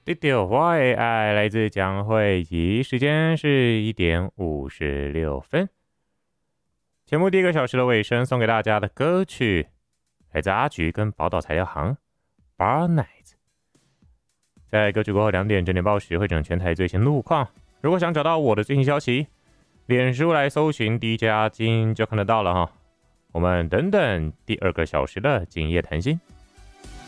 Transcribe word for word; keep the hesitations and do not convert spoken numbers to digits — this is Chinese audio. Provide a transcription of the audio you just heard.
你的花的爱来自江蕙吉，时间是一点五十六分。节目第一个小时的尾声，送给大家的歌曲来自阿菊跟宝岛材料行 Bar Night。在歌曲过后两点整点报时会整全台最新路况。如果想找到我的最新消息，脸书来搜寻 D J 阿金就看得到了哈。我们等等第二个小时的今夜谈心。